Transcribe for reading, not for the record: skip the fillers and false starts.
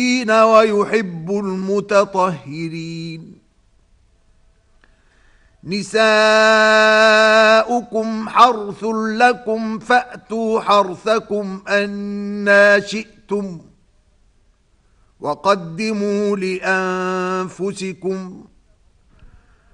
ويحب المتطهرين. نساؤكم حرث لكم فأتوا حرثكم أنى شئتم وقدموا لأنفسكم